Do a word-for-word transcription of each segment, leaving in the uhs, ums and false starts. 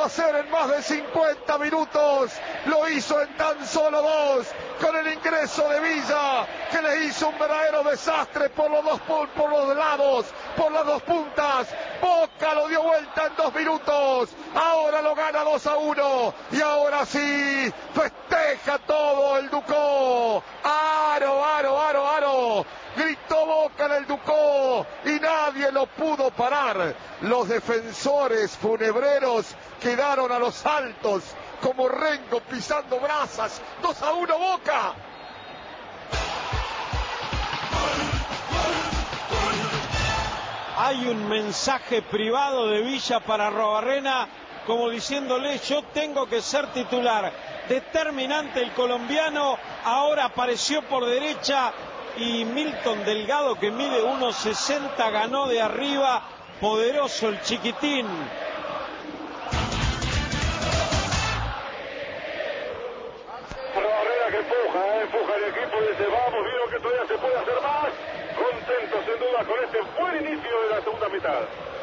pudo hacer en más de cincuenta minutos, lo hizo en tan solo dos, con el ingreso de Villa, que le hizo un verdadero desastre por los dos por los lados, por las dos puntas. Boca lo dio vuelta en dos minutos, ahora lo gana dos a uno, y ahora sí, festeja todo el Ducó. Aro, aro, aro, aro, gritó Boca en el Ducó, y nadie lo pudo parar. Los defensores funebreros quedaron a los saltos, como Rengo pisando brasas. Dos a uno Boca. Hay un mensaje privado de Villa para Arruabarrena, como diciéndole: yo tengo que ser titular. Determinante el colombiano, ahora apareció por derecha, y Milton Delgado, que mide uno sesenta, ganó de arriba. Poderoso el chiquitín. Arruabarrena que empuja, eh, empuja el equipo y dice: vamos, vieron que todavía se puede hacer más. Contento sin duda con este buen inicio de la segunda mitad.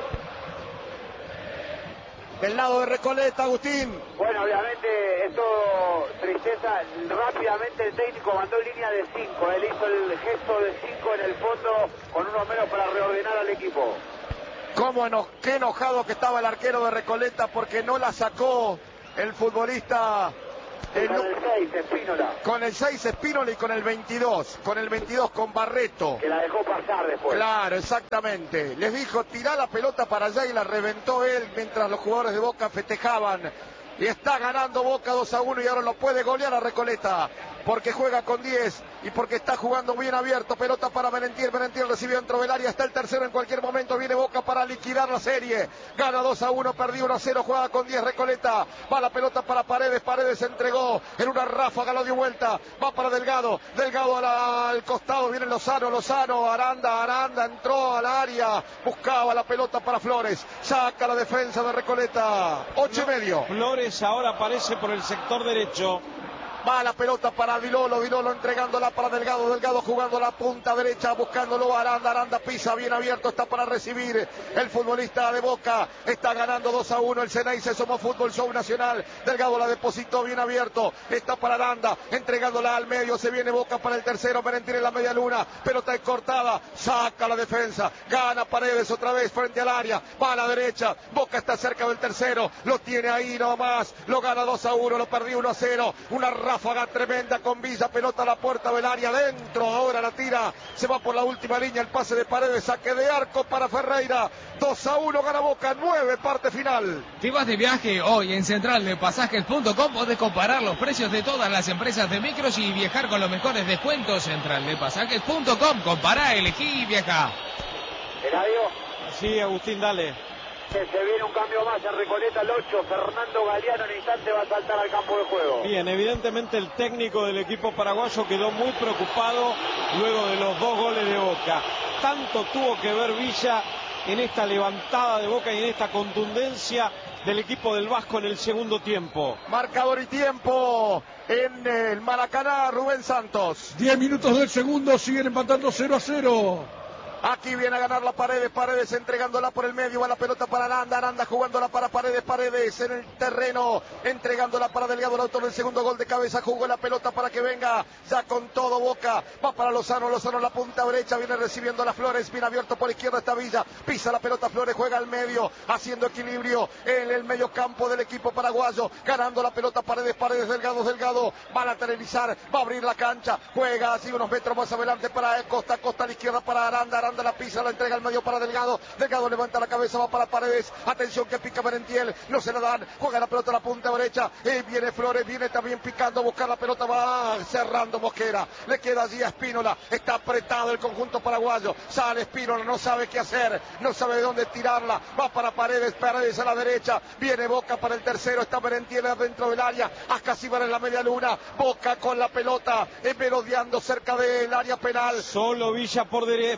Del lado de Recoleta, Agustín. Bueno, obviamente esto tristeza. Rápidamente el técnico mandó línea de cinco. Él hizo el gesto de cinco en el fondo, con uno menos para reordenar al equipo. Cómo eno qué enojado que estaba el arquero de Recoleta, porque no la sacó el futbolista. El, con el seis, Espínola. Con el seis, Espínola, y con el veintidós. Con el veintidós, con Barreto. Que la dejó pasar después. Claro, exactamente. Les dijo: tirá la pelota para allá, y la reventó él mientras los jugadores de Boca festejaban. Y está ganando Boca dos a uno, y ahora lo puede golear a Recoleta, porque juega con diez y porque está jugando bien abierto. Pelota para Merentiel, Merentiel recibió dentro del área, está el tercero en cualquier momento. Viene Boca para liquidar la serie, gana dos a uno, perdió uno a cero, juega con diez Recoleta. Va la pelota para Paredes, Paredes entregó en una ráfaga, lo dio vuelta, va para Delgado, Delgado a la, al costado, viene Lozano, Lozano, Aranda, Aranda entró al área, buscaba la pelota para Flores, saca la defensa de Recoleta. Ocho y medio. Flores ahora aparece por el sector derecho. Va la pelota para Dilolo, Dilolo entregándola para Delgado, Delgado jugando la punta derecha, buscándolo Aranda, Aranda pisa bien abierto, está para recibir el futbolista de Boca, está ganando dos a uno el Ceneice, Somos Fútbol Show Nacional. Delgado la depositó bien abierto, está para Aranda, entregándola al medio, se viene Boca para el tercero, Merentiel en la media luna, pelota cortada, saca la defensa, gana Paredes otra vez frente al área, va a la derecha, Boca está cerca del tercero, lo tiene ahí nomás, lo gana dos a uno, lo perdió uno a cero, una ráfaga tremenda con Villa, pelota a la puerta del área, adentro, ahora la tira, se va por la última línea, el pase de Paredes, saque de arco para Ferreira, dos a uno gana Boca, nueve, parte final. Si vas de viaje hoy en central de pasajes punto com, podés comparar los precios de todas las empresas de micros y viajar con los mejores descuentos. Central de pasajes punto com, compará, elegí y viajá. Eladio. Sí, Agustín, dale. Se viene un cambio más en Recoleta, el ocho, Fernando Galeano en instante va a saltar al campo de juego. Bien, evidentemente el técnico del equipo paraguayo quedó muy preocupado luego de los dos goles de Boca. Tanto tuvo que ver Villa en esta levantada de Boca y en esta contundencia del equipo del Vasco en el segundo tiempo. Marcador y tiempo en el Maracaná, Rubén Santos. diez minutos del segundo, siguen empatando cero a cero. Aquí viene a ganar la Paredes, Paredes entregándola por el medio, va la pelota para Aranda, Aranda jugándola para Paredes, Paredes en el terreno, entregándola para Delgado, el autor del segundo gol de cabeza, jugó la pelota para que venga ya con todo Boca, va para Lozano, Lozano la punta derecha, viene recibiendo las Flores, bien abierto por izquierda esta Villa, pisa la pelota Flores, juega al medio, haciendo equilibrio en el medio campo del equipo paraguayo, ganando la pelota Paredes, Paredes, Delgado, Delgado, va a lateralizar, va a abrir la cancha, juega así unos metros más adelante para Costa, Costa a la izquierda para Aranda, Aranda la pisa, la entrega al medio para Delgado, Delgado levanta la cabeza, va para Paredes, atención que pica Merentiel, no se la dan, juega la pelota a la punta derecha, y viene Flores, viene también picando a buscar la pelota, va cerrando Mosquera, le queda allí a Espínola, está apretado el conjunto paraguayo, sale Espínola, no sabe qué hacer, no sabe de dónde tirarla, va para Paredes, Paredes a la derecha, viene Boca para el tercero, está Merentiel dentro del área, Ascasíbar en la media luna, Boca con la pelota, merodeando cerca del área penal. Solo Villa por, por izquierda.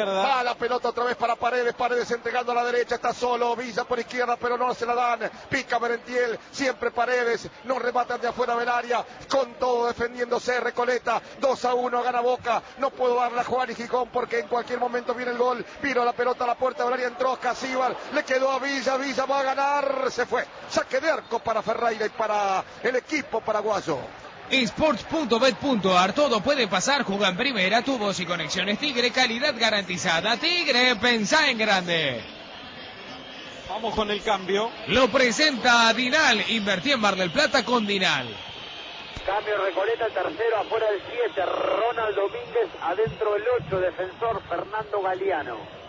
izquierda. Va la pelota otra vez para Paredes. Paredes entregando a la derecha. Está solo. Villa por izquierda, pero no se la dan. Pica Merentiel. Siempre Paredes. No rematan de afuera del área. Con todo defendiéndose Recoleta. dos a uno gana Boca. No puedo darle a Juan y Gijón porque en cualquier momento viene el gol. Vino la pelota a la puerta del área. Entró Casíbar. Le quedó a Villa. Villa va a ganar. Se fue. Saque de arco para Ferreira y para el equipo paraguayo. Sports punto bet punto ar, todo puede pasar, juega en primera, tubos y conexiones Tigre, calidad garantizada. Tigre, pensá en grande. Vamos con el cambio. Lo presenta Dinal, invertí en Mar del Plata con Dinal. Cambio Recoleta, el tercero afuera el siete, Ronald Domínguez, adentro el ocho, defensor Fernando Galeano.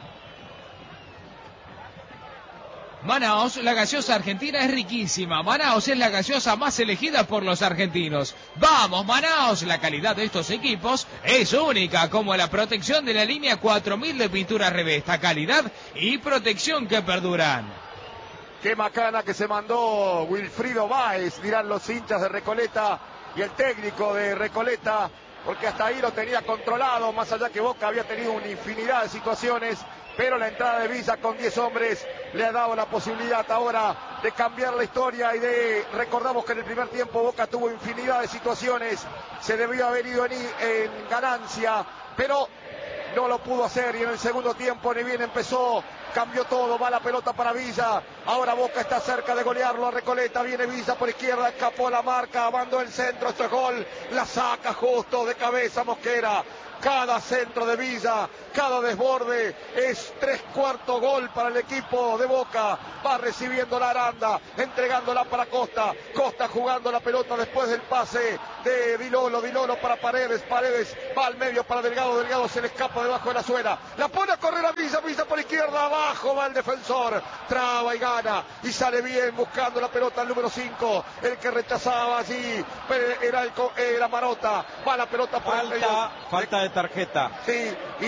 Manaos, la gaseosa argentina es riquísima. Manaos es la gaseosa más elegida por los argentinos. ¡Vamos, Manaos! La calidad de estos equipos es única, como la protección de la línea cuatro mil de pintura Revesta. Calidad y protección que perduran. Qué macana que se mandó Wilfrido Báez, dirán los hinchas de Recoleta y el técnico de Recoleta, porque hasta ahí lo tenía controlado, más allá que Boca había tenido una infinidad de situaciones. Pero la entrada de Villa con diez hombres le ha dado la posibilidad ahora de cambiar la historia y de... Recordamos que en el primer tiempo Boca tuvo infinidad de situaciones, se debió haber ido en, en ganancia, pero no lo pudo hacer y en el segundo tiempo ni bien empezó, cambió todo, va la pelota para Villa, ahora Boca está cerca de golearlo a Recoleta, viene Villa por izquierda, escapó la marca, mandó el centro, esto es gol, la saca justo de cabeza Mosquera. Cada centro de Villa, cada desborde es tres cuartos gol para el equipo de Boca. Va recibiendo la Aranda, entregándola para Costa. Costa jugando la pelota después del pase de Dilolo. Dilolo para Paredes. Paredes va al medio para Delgado. Delgado se le escapa debajo de la suela. La pone a correr a Villa. Villa por izquierda. Abajo va el defensor. Traba y gana. Y sale bien buscando la pelota el número cinco. El que rechazaba allí era, el, era Marota. Va la pelota por falta, el medio. Falta de tarjeta. Sí, y,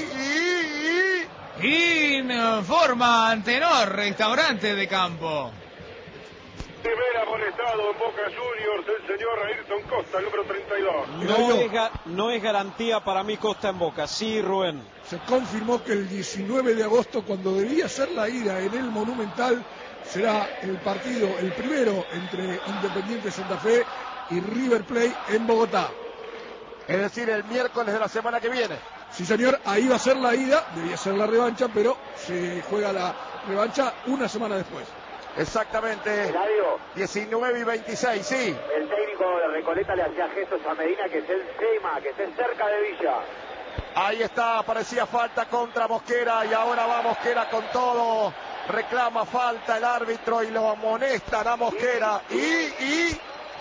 y, y... Informa Antenor, restaurante de campo. Primer amonestado en Boca Juniors, el señor Ayrton Costa, el número treinta y dos. No es, ga no es garantía para mí Costa en Boca, sí, Rubén. Se confirmó que el diecinueve de agosto, cuando debía ser la ida en el Monumental, será el partido, el primero entre Independiente Santa Fe y River Plate en Bogotá. Es decir, el miércoles de la semana que viene. Sí, señor, ahí va a ser la ida, debía ser la revancha, pero se juega la revancha una semana después. Exactamente. Eladio, diecinueve y veintiséis, sí. el técnico de Recoleta le hacía gestos a Medina que esté encima, que esté cerca de Villa. Ahí está, parecía falta contra Mosquera y ahora va Mosquera con todo. Reclama falta el árbitro y lo amonestan a Mosquera. Y, y...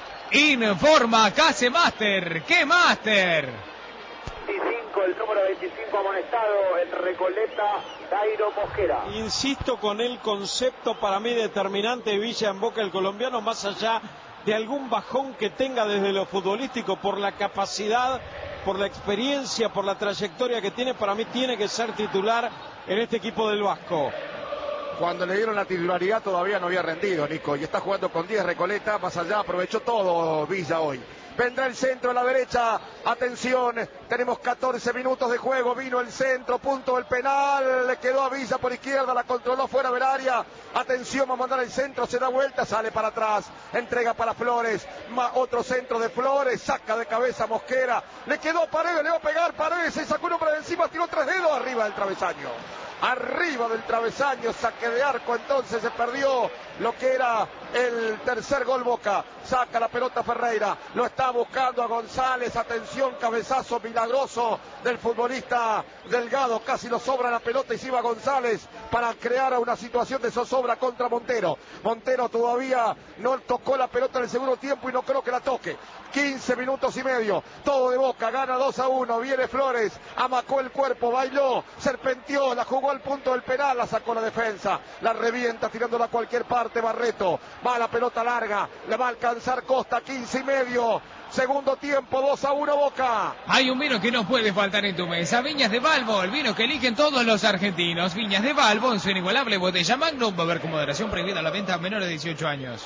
Informa Case Master. ¿Qué Master? veinticinco, el número veinticinco amonestado en Recoleta, Dairo Mosquera. Insisto con el concepto para mí determinante de Villa en Boca, el colombiano, más allá de algún bajón que tenga desde lo futbolístico, por la capacidad, por la experiencia, por la trayectoria que tiene, para mí tiene que ser titular en este equipo del Vasco. Cuando le dieron la titularidad todavía no había rendido, Nico, y está jugando con diez Recoleta, más allá, aprovechó todo Villa hoy. Vendrá el centro a la derecha, atención, tenemos catorce minutos de juego, vino el centro, punto del penal, le quedó a Villa por izquierda, la controló fuera del área, atención, va a mandar el centro, se da vuelta, sale para atrás, entrega para Flores, otro centro de Flores, saca de cabeza Mosquera, le quedó a Paredes, le va a pegar Paredes, se sacó uno para encima, tiró tres dedos arriba del travesaño. Arriba del travesaño, saque de arco, entonces se perdió lo que era el tercer gol Boca. Saca la pelota Ferreira, lo está buscando a González, atención, cabezazo milagroso del futbolista Delgado, casi lo sobra la pelota y se iba González para crear una situación de zozobra contra Montero. Montero todavía no tocó la pelota en el segundo tiempo y no creo que la toque. quince minutos y medio, todo de Boca, gana dos a uno, viene Flores, amacó el cuerpo, bailó, serpenteó, la jugó al punto del penal, la sacó la defensa, la revienta tirándola a cualquier parte Barreto, va la pelota larga, le va a alcanzar Costa, quince y medio, segundo tiempo, dos a uno Boca. Hay un vino que no puede faltar en tu mesa, Viñas de Balbo, el vino que eligen todos los argentinos. Viñas de Balbo en su inigualable botella Magnum, va a haber con moderación prohibida la venta a menores de dieciocho años.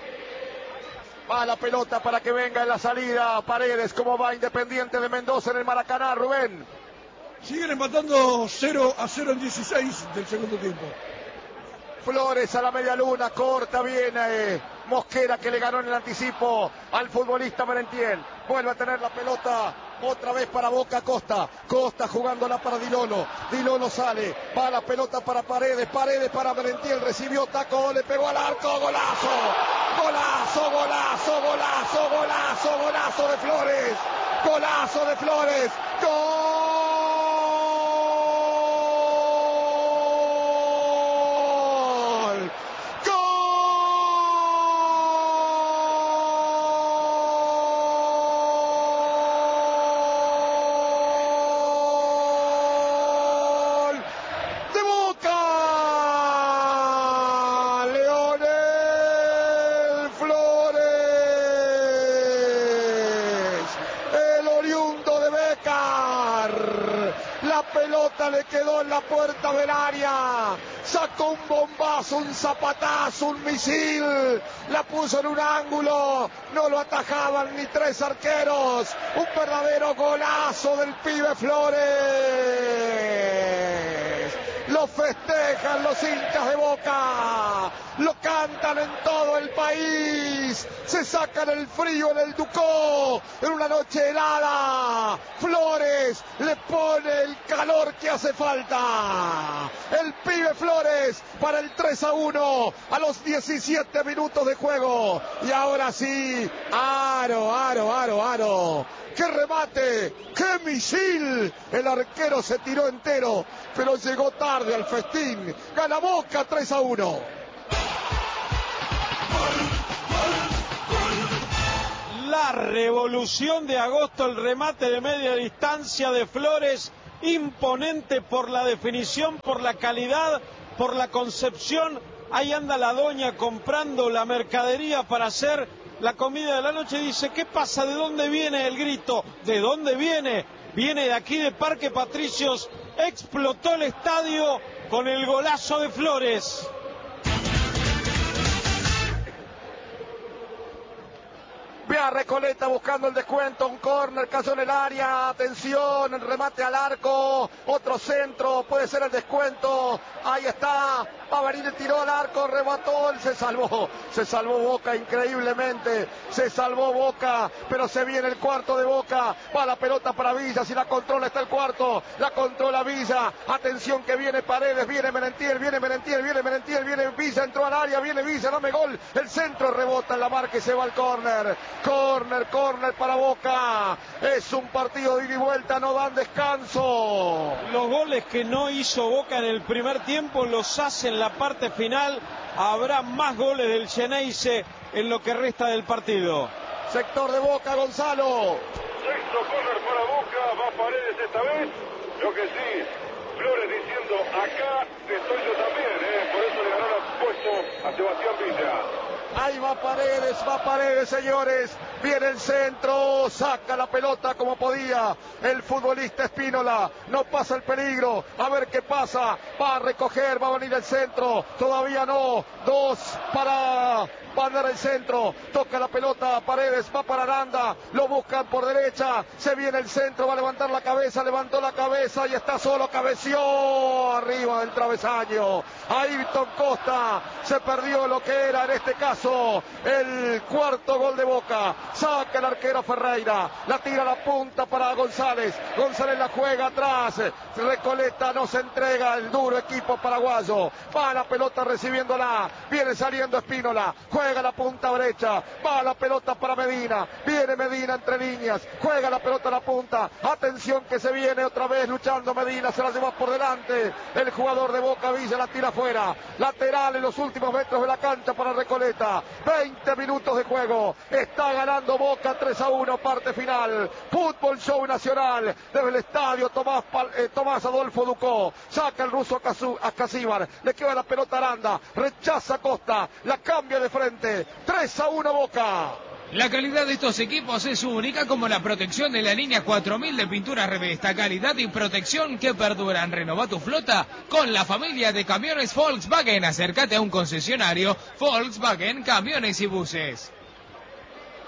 Va la pelota para que venga en la salida Paredes, como va Independiente de Mendoza en el Maracaná, Rubén. Siguen empatando cero a cero en dieciséis del segundo tiempo. Flores a la media luna, corta, viene Mosquera que le ganó en el anticipo al futbolista Merentiel. Vuelve a tener la pelota otra vez para Boca. Costa, Costa jugándola para Dilolo. Dilolo sale, va la pelota para Paredes, Paredes para Merentiel, recibió taco, le pegó al arco, golazo, golazo, golazo, golazo, golazo, golazo de Flores, golazo de Flores, gol. Le quedó en la puerta del área, sacó un bombazo, un zapatazo, un misil, la puso en un ángulo, no lo atajaban ni tres arqueros, un verdadero golazo del pibe Flores. Lo festejan los hinchas de Boca, lo cantan en todo el país, se sacan el frío en el Ducó, en una noche helada. Flores le pone el calor que hace falta. El pibe Flores para el tres a uno a los diecisiete minutos de juego. Y ahora sí, aro, aro, aro, aro. ¡Qué remate! ¡Qué misil! El arquero se tiró entero, pero llegó tarde al festín. Gana Boca tres a uno. La revolución de agosto, el remate de media distancia de Flores, imponente por la definición, por la calidad, por la concepción. Ahí anda la doña comprando la mercadería para hacer la comida de la noche. Dice, ¿qué pasa? ¿De dónde viene el grito? ¿De dónde viene? Viene de aquí, de Parque Patricios. Explotó el estadio con el golazo de Flores. Ve a Recoleta buscando el descuento, un córner, cayó en el área, atención, el remate al arco, otro centro, puede ser el descuento, ahí está, va a venir el tiro al arco, remató, él se salvó, se salvó Boca increíblemente, se salvó Boca, pero se viene el cuarto de Boca, va la pelota para Villa, si la controla está el cuarto, la controla Villa, atención que viene Paredes, viene Merentiel, viene Merentiel, viene Merentiel, viene Villa, entró al área, viene Villa, dame gol, el centro rebota en la marca y se va al córner. Córner, córner para Boca. Es un partido de ida y vuelta, no dan descanso. Los goles que no hizo Boca en el primer tiempo los hace en la parte final. Habrá más goles del Xeneize en lo que resta del partido. Sector de Boca, Gonzalo. Sexto córner para Boca, va Paredes esta vez. Lo que sí, Flores diciendo, acá estoy yo también, ¿eh? Por eso le ganó el puesto a Sebastián Villa. Ahí va Paredes, va Paredes, señores. Viene el centro, saca la pelota como podía el futbolista Espínola. No pasa el peligro, a ver qué pasa. Va a recoger, va a venir el centro. Todavía no, dos para... Va a dar el centro, toca la pelota, Paredes, va para Aranda, lo buscan por derecha, se viene el centro, va a levantar la cabeza, levantó la cabeza y está solo, cabeció arriba del travesaño. Ayrton Costa se perdió lo que era en este caso el cuarto gol de Boca. Saca el arquero Ferreira, la tira a la punta para González, González la juega atrás, Recoleta no se entrega el duro equipo paraguayo, va la pelota recibiéndola, viene saliendo Espínola, juega la punta derecha, va la pelota para Medina, viene Medina entre líneas, juega la pelota a la punta, atención que se viene otra vez luchando Medina, se la lleva por delante, el jugador de Boca Villa la tira afuera, lateral en los últimos metros de la cancha para Recoleta, veinte minutos de juego, está ganando Boca tres a uno, parte final, fútbol show nacional, desde el estadio Tomás, eh, Tomás Adolfo Ducó, saca el ruso a Casíbar, le queda la pelota a Aranda, rechaza Costa, la cambia de frente, tres a uno Boca. La calidad de estos equipos es única, como la protección de la línea cuatro mil de pintura Revesta. Calidad y protección que perduran. Renova tu flota con la familia de camiones Volkswagen. Acércate a un concesionario Volkswagen Camiones y Buses.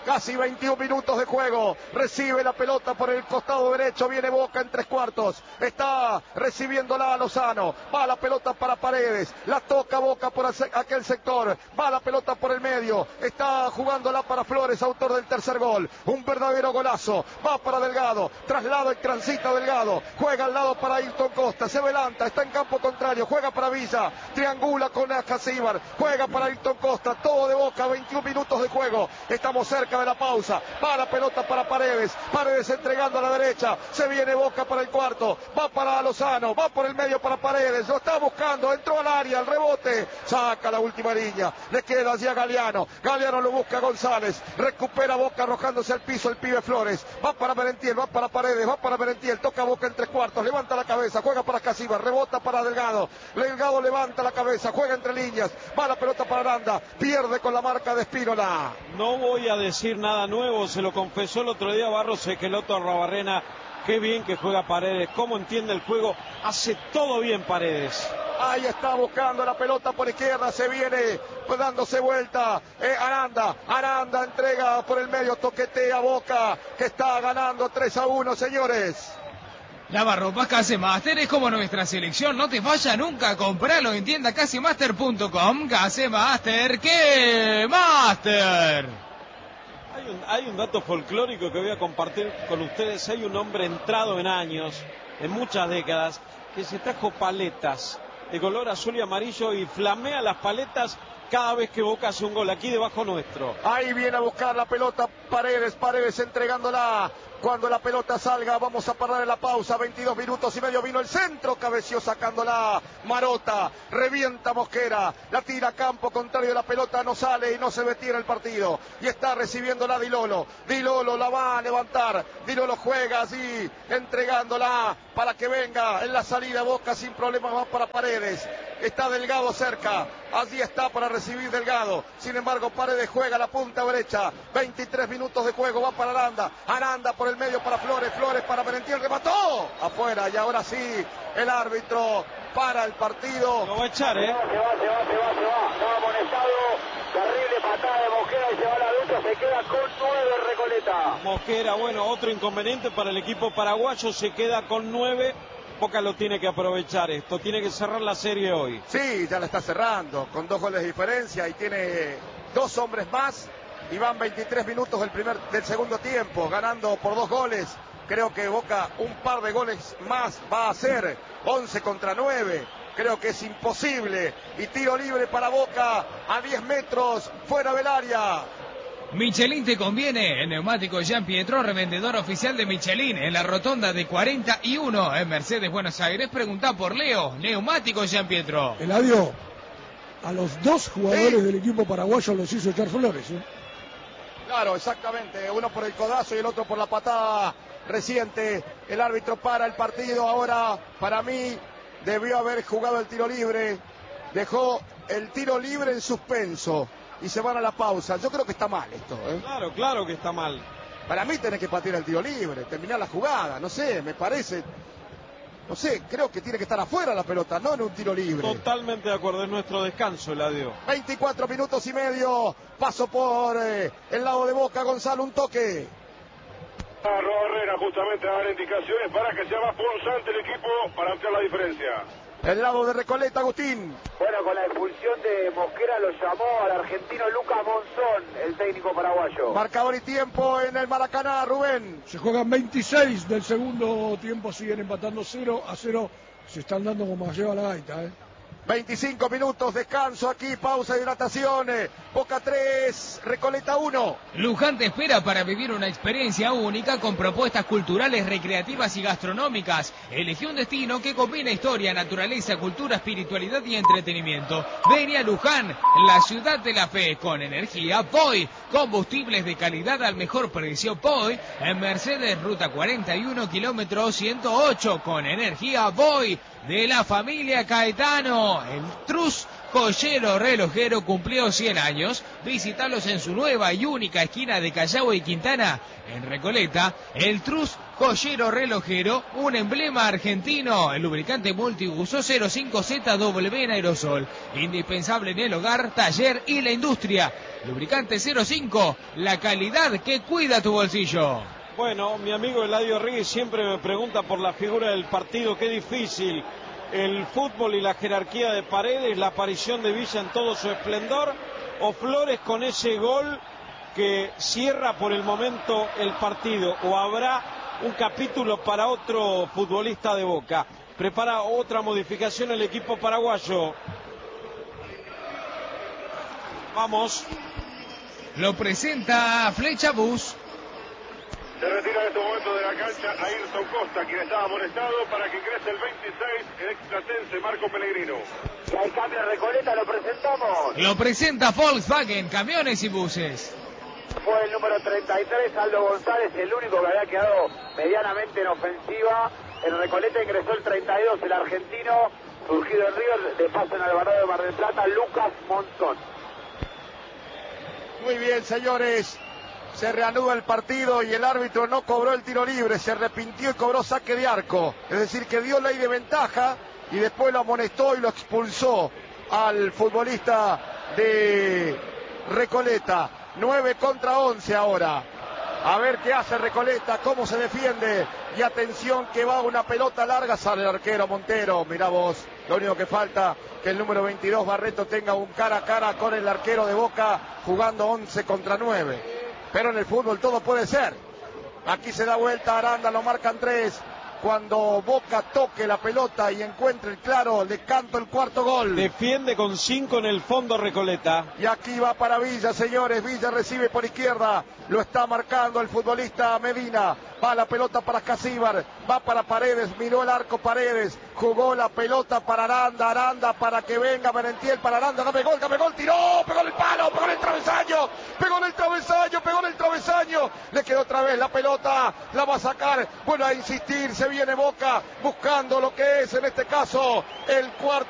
casi veintiún minutos de juego. Recibe la pelota por el costado derecho, viene Boca en tres cuartos. Está recibiéndola a Lozano. Va la pelota para Paredes. La toca Boca por aquel sector. Va la pelota por el medio. Está jugándola para Flores, autor del tercer gol. Un verdadero golazo. Va para Delgado. Traslado y transita Delgado. Juega al lado para Ayrton Costa. Se adelanta. Está en campo contrario. Juega para Villa. Triangula con Acasíbar. Juega para Ayrton Costa. Todo de Boca. veintiún minutos de juego. Estamos cerca de la pausa. Va la pelota para Paredes. Paredes entregando a la derecha. Se viene Boca para el cuarto. Va para Lozano. Va por el medio para Paredes. Lo está buscando. Entró al área. El rebote. Saca la última línea. Le queda allí a Galeano. Galeano lo busca a González. Recupera Boca arrojándose al piso el pibe Flores. Va para Merentiel. Va para Paredes. Va para Merentiel. Toca Boca en tres cuartos. Levanta la cabeza. Juega para Casiva. Rebota para Delgado. Delgado levanta la cabeza. Juega entre líneas. Va la pelota para Aranda. Pierde con la marca de Espínola. No voy a decir nada nuevo. Se lo confesó el otro día Barros Equeloto a Arrobarrena. Qué bien que juega Paredes, cómo entiende el juego, hace todo bien Paredes. Ahí está buscando la pelota por izquierda, se viene dándose vuelta, eh, Aranda, Aranda entrega por el medio, toquetea Boca, que está ganando tres a uno, señores. Lavarropas Casemaster es como nuestra selección, no te falla nunca, compralo en tienda casemaster punto com. Casemaster, ¿qué Master? Hay un, hay un dato folclórico que voy a compartir con ustedes. Hay un hombre entrado en años, en muchas décadas, que se trajo paletas de color azul y amarillo y flamea las paletas cada vez que Boca hace un gol, aquí debajo nuestro. Ahí viene a buscar la pelota Paredes, Paredes entregándola. Cuando la pelota salga, vamos a parar en la pausa. veintidós minutos y medio. Vino el centro, cabeció sacándola Marota. Revienta Mosquera. La tira a campo contrario. La pelota no sale y no se retira el partido. Y está recibiéndola Di Lolo. Di Lolo la va a levantar. Di Lolo juega así, entregándola para que venga en la salida Boca sin problemas más para Paredes. Está Delgado cerca. Allí está para recibir Delgado. Sin embargo, Paredes juega la punta derecha. veintitrés minutos de juego. Va para Aranda. Aranda por el medio para Flores. Flores para Merentiel. Remató. Afuera. Y ahora sí, el árbitro para el partido. Lo va a echar, ¿eh? Se va, se va, se va, se va. Se va. Estaba amonestado. Terrible patada de Mosquera y se va a la lucha. Se queda con nueve Recoleta. Mosquera, bueno, otro inconveniente para el equipo paraguayo. Se queda con nueve. Boca lo tiene que aprovechar esto, tiene que cerrar la serie hoy. Sí, ya la está cerrando, con dos goles de diferencia y tiene dos hombres más y van veintitrés minutos del primer, del segundo tiempo, ganando por dos goles. Creo que Boca un par de goles más va a hacer, once contra nueve. Creo que es imposible. Y tiro libre para Boca a diez metros fuera del área. Michelin te conviene. El neumático Jean Pietro, revendedor oficial de Michelin, en la rotonda de cuarenta y uno en Mercedes, Buenos Aires. Preguntá por Leo. Neumático Jean Pietro. Eladio, a los dos jugadores ¿Sí? del equipo paraguayo los hizo echar Flores, ¿eh? Claro, exactamente. Uno por el codazo y el otro por la patada reciente. El árbitro para el partido. Ahora, para mí, debió haber jugado el tiro libre. Dejó el tiro libre en suspenso. Y se van a la pausa. Yo creo que está mal esto, ¿eh? Claro, claro que está mal. Para mí tenés que patear el tiro libre, terminar la jugada, no sé, me parece, no sé, creo que tiene que estar afuera la pelota, no en un tiro libre. Totalmente de acuerdo, es nuestro descanso, Eladio. veinticuatro minutos y medio, paso por eh, el lado de Boca, Gonzalo, un toque. Arrobarrena justamente a dar indicaciones para que sea más punzante el equipo para ampliar la diferencia. El lado de Recoleta, Agustín. Bueno, con la expulsión de Mosquera lo llamó al argentino Lucas Monzón, el técnico paraguayo. Marcador y tiempo en el Maracaná, Rubén. Se juegan veintiséis del segundo tiempo, siguen empatando cero a cero. Se están dando como lleva la gaita, ¿eh? veinticinco minutos, descanso aquí, pausa, hidratación. Boca tres, Recoleta uno. Luján te espera para vivir una experiencia única con propuestas culturales, recreativas y gastronómicas. Elegí un destino que combina historia, naturaleza, cultura, espiritualidad y entretenimiento. Ven a Luján, la ciudad de la fe, con energía P O I. Combustibles de calidad al mejor precio P O I. En Mercedes, ruta cuarenta y uno, kilómetro ciento ocho, con energía P O I. De la familia Caetano, el Trus Joyero Relojero cumplió cien años. Visitalos en su nueva y única esquina de Callao y Quintana, en Recoleta. El Trus Joyero Relojero, un emblema argentino. El lubricante multiuso cero cinco Z W en aerosol, indispensable en el hogar, taller y la industria. Lubricante cero cinco, la calidad que cuida tu bolsillo. Bueno, mi amigo Eladio Ríguez siempre me pregunta por la figura del partido. Qué difícil el fútbol y la jerarquía de Paredes, la aparición de Villa en todo su esplendor, o Flores con ese gol que cierra por el momento el partido, o habrá un capítulo para otro futbolista de Boca. Prepara otra modificación el equipo paraguayo. Vamos. Lo presenta Flecha Bus. Se retira en este momento de la cancha Ayrton Costa, quien estaba amonestado, para que ingrese el veintiséis, el extratense Marco Pellegrino. Si hay cambio de Recoleta, lo presentamos. Lo presenta Volkswagen, camiones y buses. Fue el número treinta y tres, Aldo González, el único que había quedado medianamente en ofensiva. En Recoleta ingresó el treinta y dos, el argentino, surgido en River, de paso en Alvarado de Mar del Plata, Lucas Monzón. Muy bien, señores. Se reanuda el partido y el árbitro no cobró el tiro libre, se arrepintió y cobró saque de arco. Es decir, que dio ley de ventaja y después lo amonestó y lo expulsó al futbolista de Recoleta. nueve contra once ahora. A ver qué hace Recoleta, cómo se defiende. Y atención que va una pelota larga, sale el arquero Montero. Mirá vos, lo único que falta que el número veintidós Barreto tenga un cara a cara con el arquero de Boca, jugando once contra nueve. Pero en el fútbol todo puede ser. Aquí se da vuelta Aranda, lo marcan tres. Cuando Boca toque la pelota y encuentre el claro, le canto el cuarto gol. Defiende con cinco en el fondo Recoleta. Y aquí va para Villa, señores. Villa recibe por izquierda. Lo está marcando el futbolista Medina. Va la pelota para Casíbar. Va para Paredes. Miró el arco Paredes. Jugó la pelota para Aranda. Aranda para que venga Merentiel para Aranda. Dame gol, dame gol. Tiró. Pegó en el palo. Pegó en el travesaño. Pegó en el travesaño. Pegó en el travesaño. Le quedó otra vez la pelota. La va a sacar. Bueno, a insistir. Se viene Boca buscando lo que es en este caso el cuarto.